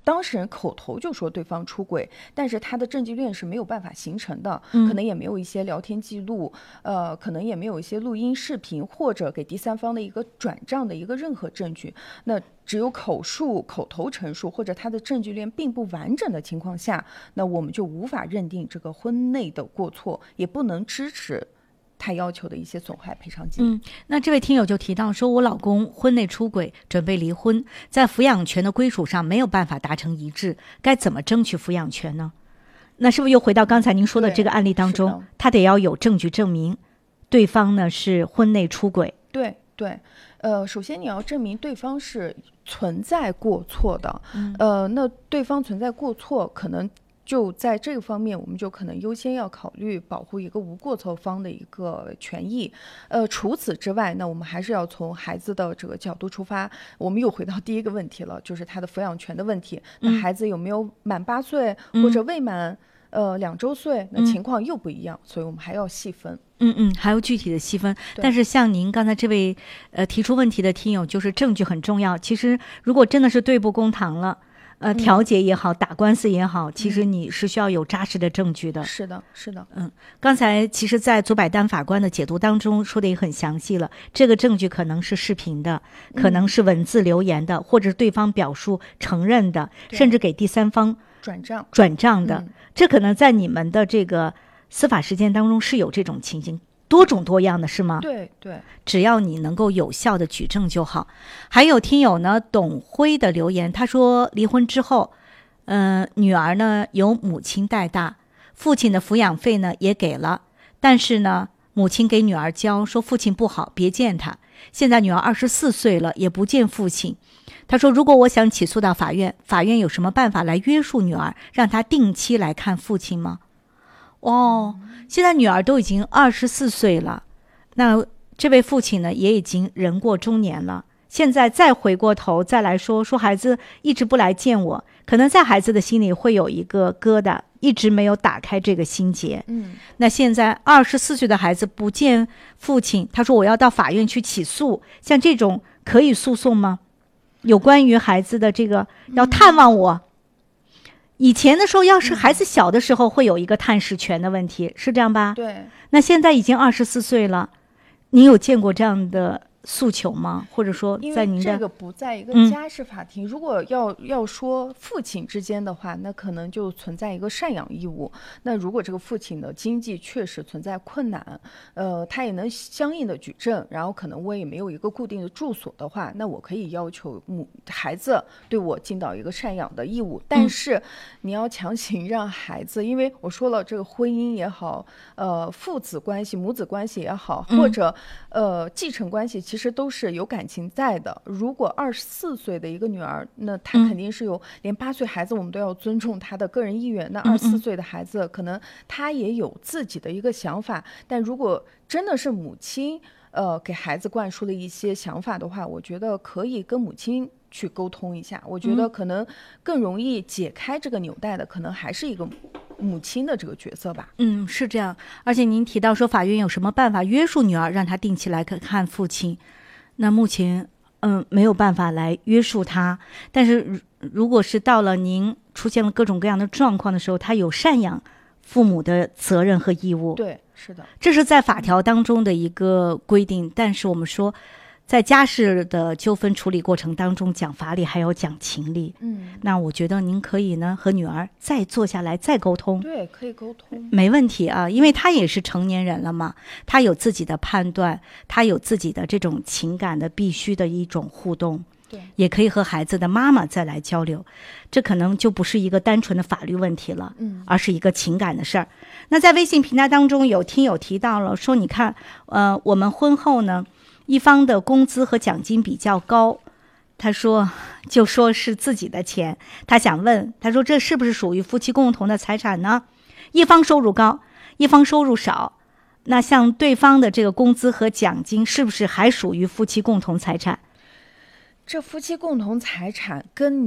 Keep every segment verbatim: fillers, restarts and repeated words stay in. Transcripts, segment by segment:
当事人口头就说对方出轨，但是他的证据链是没有办法形成的， 嗯、 可能也没有一些聊天记录，呃，可能也没有一些录音视频，或者给第三方的一个转账的一个任何证据。那只有口述、口头陈述，或者他的证据链并不完整的情况下，那我们就无法认定这个婚内的过错，也不能支持他要求的一些损害赔偿金。 嗯，那这位听友就提到说，我老公婚内出轨，准备离婚，在抚养权的归属上没有办法达成一致，该怎么争取抚养权呢？那是不是又回到刚才您说的这个案例当中，他得要有证据证明对方呢是婚内出轨？ 对对，呃，首先你要证明对方是存在过错的，嗯、呃，那对方存在过错，可能就在这个方面，我们就可能优先要考虑保护一个无过错方的一个权益。呃，除此之外，那我们还是要从孩子的这个角度出发。我们又回到第一个问题了，就是他的抚养权的问题。那孩子有没有满八岁、嗯、或者未满呃两周岁，那情况又不一样，嗯、所以我们还要细分。 嗯嗯，还有具体的细分。但是像您刚才这位呃提出问题的听友，就是证据很重要。其实如果真的是对簿公堂了。呃，调解也好、嗯，打官司也好，其实你是需要有扎实的证据的。 嗯、是的，是的。 嗯，刚才其实，在左百丹法官的解读当中说的也很详细了。这个证据可能是视频的，可能是文字留言的，嗯、或者是对方表述承认的，甚至给第三方转账转账的、嗯。这可能在你们的这个司法实践当中是有这种情形。多种多样的是吗？ 对对， 只要你能够有效的举证就好。还有听友呢，董辉的留言，他说离婚之后，呃，女儿呢由母亲带大，父亲的抚养费呢也给了，但是呢，母亲给女儿教说父亲不好，别见他。现在女儿二十四岁了，也不见父亲。他说，如果我想起诉到法院，法院有什么办法来约束女儿，让她定期来看父亲吗？哦，现在女儿都已经二十四岁了，那这位父亲呢也已经人过中年了。现在再回过头再来说说孩子一直不来见我，可能在孩子的心里会有一个疙瘩，一直没有打开这个心结。 嗯， 那现在二十四岁的孩子不见父亲，他说我要到法院去起诉，像这种可以诉讼吗？有关于孩子的这个要探望我。嗯，以前的时候，要是孩子小的时候，会有一个探视权的问题，嗯、是这样吧？ 对。 那现在已经二十四岁了，您有见过这样的诉求吗？或者说，在您的因为这个不在一个家事法庭，嗯、如果要要说父亲之间的话，那可能就存在一个赡养义务。那如果这个父亲的经济确实存在困难，呃，他也能相应的举证，然后可能我也没有一个固定的住所的话，那我可以要求母孩子对我尽到一个赡养的义务。但是你要强行让孩子，因为我说了，这个婚姻也好，呃，父子关系、母子关系也好，或者呃继承关系，其实都是有感情在的。如果二十四岁的一个女儿，那她肯定是有，连八岁孩子我们都要尊重她的个人意愿。那二十四岁的孩子，可能他也有自己的一个想法。但如果真的是母亲，呃，给孩子灌输了一些想法的话，我觉得可以跟母亲去沟通一下。我觉得可能更容易解开这个纽带的，可能还是一个母亲的这个角色吧。 嗯，是这样。而且您提到说法院有什么办法约束女儿，让她定期来看父亲，那目前嗯没有办法来约束她。但是如果是到了您出现了各种各样的状况的时候，她有赡养父母的责任和义务。 对，是的， 这是在法条当中的一个规定。但是我们说，在家事的纠纷处理过程当中，讲法理还要讲情理。 嗯， 那我觉得您可以呢和女儿再坐下来再沟通。 对，可以沟通， 没问题啊，因为她也是成年人了嘛，她有自己的判断，她有自己的这种情感的必须的一种互动。 对， 也可以和孩子的妈妈再来交流，这可能就不是一个单纯的法律问题了， 嗯， 而是一个情感的事儿。那在微信平台当中，有听友提到了说，你看，呃，我们婚后呢，一方的工资和奖金比较高，他说就说是自己的钱，他想问，他说这是不是属于夫妻共同的财产呢？一方收入高，一方收入少，那像对方的这个工资和奖金是不是还属于夫妻共同财产？ 这夫妻共同财产跟你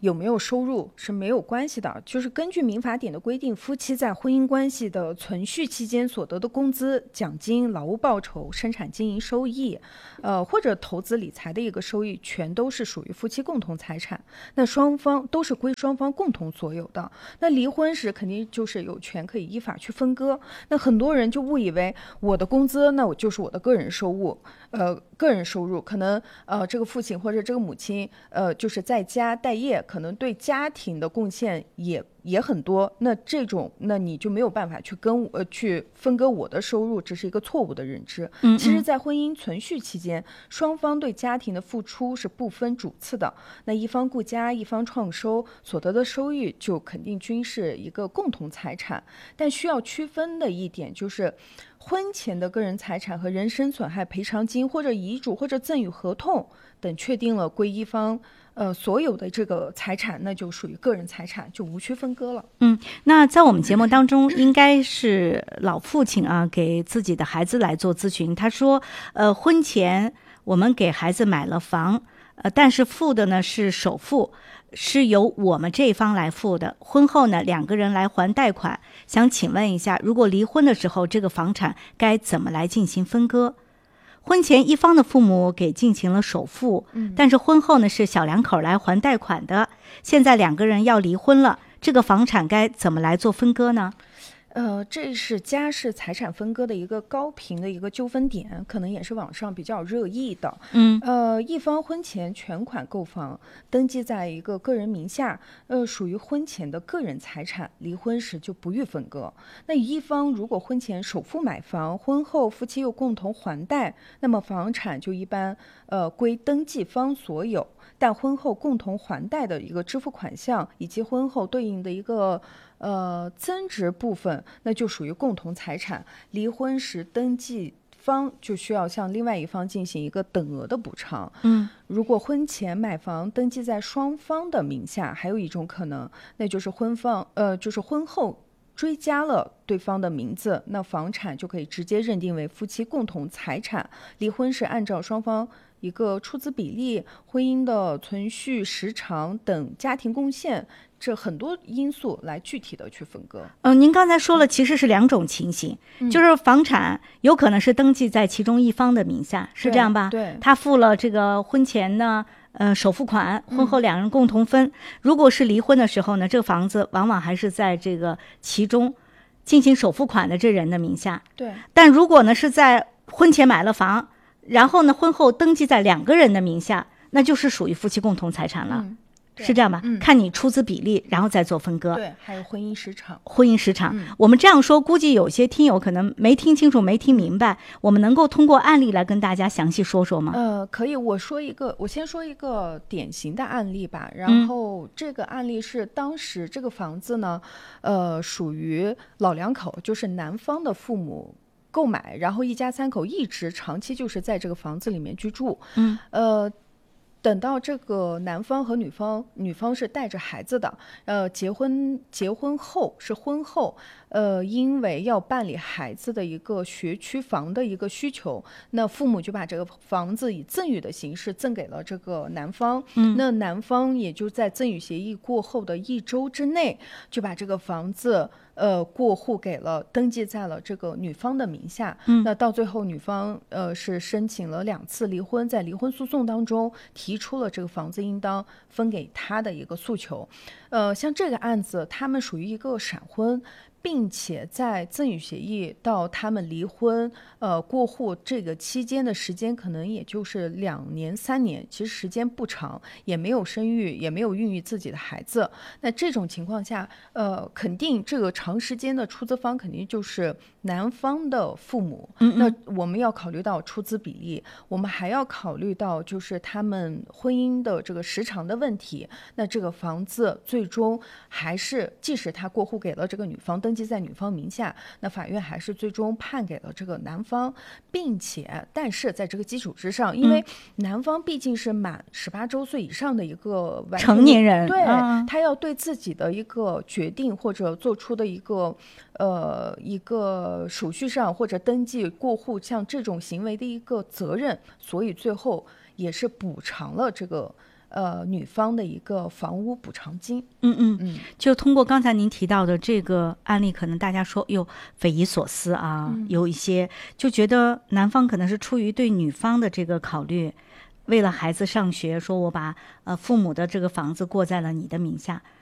有没有收入是没有关系的，就是根据民法典的规定，夫妻在婚姻关系的存续期间所得的工资、奖金、劳务报酬、生产经营收益，呃，或者投资理财的一个收益，全都是属于夫妻共同财产，那双方都是归双方共同所有的。那离婚时肯定就是有权可以依法去分割。那很多人就误以为我的工资，那我就是我的个人收入，呃，个人收入可能呃这个父亲或者这个母亲呃就是在家待业，可能对家庭的贡献也也很多，那这种那你就没有办法去跟呃去分割我的收入，这是一个错误的认知。 嗯嗯其实在婚姻存续期间，双方对家庭的付出是不分主次的，那一方顾家一方创收，所得的收益就肯定均是一个共同财产。但需要区分的一点就是，婚前的个人财产和人身损害赔偿金或者遗嘱或者赠与合同等确定了归一方呃所有的这个财产，那就属于个人财产，就无需分割了。 嗯，那在我们节目当中，应该是老父亲啊给自己的孩子来做咨询。他说，呃，婚前我们给孩子买了房，呃，但是付的呢是首付，是由我们这一方来付的。婚后呢，两个人来还贷款。想请问一下，如果离婚的时候，这个房产该怎么来进行分割？婚前一方的父母给进行了首付， 嗯， 但是婚后呢是小两口来还贷款的。现在两个人要离婚了，这个房产该怎么来做分割呢？ 呃，这是家事财产分割的一个高频的一个纠纷点，可能也是网上比较热议的。 嗯， 呃，一方婚前全款购房，登记在一个个人名下，呃，属于婚前的个人财产，离婚时就不予分割。那一方如果婚前首付买房，婚后夫妻又共同还贷，那么房产就一般呃归登记方所有，但婚后共同还贷的一个支付款项以及婚后对应的一个呃增值部分，那就属于共同财产。离婚时登记方就需要向另外一方进行一个等额的补偿。 嗯， 如果婚前买房登记在双方的名下，还有一种可能，那就是婚方呃就是婚后追加了对方的名字，那房产就可以直接认定为夫妻共同财产。离婚是按照双方一个出资比例、婚姻的存续时长等家庭贡献，这很多因素来具体的去分割。 呃，您刚才说了，其实是两种情形， 嗯、 就是房产有可能是登记在其中一方的名下，是这样吧？ 对， 他付了这个婚前呢，呃，首付款，婚后两人共同分。嗯、如果是离婚的时候呢，这个房子往往还是在这个其中进行首付款的这人的名下。 对， 但如果呢是在婚前买了房，然后呢婚后登记在两个人的名下，那就是属于夫妻共同财产了。 嗯是这样吧、嗯、看你出资比例然后再做分割。 对，还有婚姻时长。 婚姻时长、 嗯、 我们这样说估计有些听友可能没听清楚没听明白，我们能够通过案例来跟大家详细说说吗？ 呃，可以，我说一个我先说一个典型的案例吧。然后这个案例是当时这个房子呢呃，属于老两口，就是男方的父母购买，然后一家三口一直长期就是在这个房子里面居住。 嗯， 呃等到这个男方和女方，女方是带着孩子的，呃，结婚结婚后是婚后，呃，因为要办理孩子的一个学区房的一个需求，那父母就把这个房子以赠与的形式赠给了这个男方。 嗯， 那男方也就在赠与协议过后的一周之内，就把这个房子呃过户给了登记在了这个女方的名下。 嗯， 那到最后女方呃是申请了两次离婚，在离婚诉讼当中提出了这个房子应当分给他的一个诉求。呃，像这个案子，他们属于一个闪婚，并且在赠与协议到他们离婚呃过户这个期间的时间可能也就是两年三年，其实时间不长，也没有生育，也没有孕育自己的孩子。那这种情况下呃肯定这个长时间的出资方肯定就是男方的父母。 嗯嗯， 那我们要考虑到出资比例，我们还要考虑到就是他们婚姻的这个时长的问题。那这个房子最终还是即使他过户给了这个女方，登记在女方名下，那法院还是最终判给了这个男方，并且但是在这个基础之上，因为男方毕竟是满十八周岁以上的一个完成年人， 对、 嗯、 他要对自己的一个决定或者做出的一个呃一个手续上或者登记过户像这种行为的一个责任，所以最后也是补偿了这个呃女方的一个房屋补偿金。 嗯嗯嗯， 就通过刚才您提到的这个案例，可能大家说哟匪夷所思啊， 嗯有一些就觉得男方可能是出于对女方的这个考虑，为了孩子上学，说我把呃父母的这个房子过在了你的名下。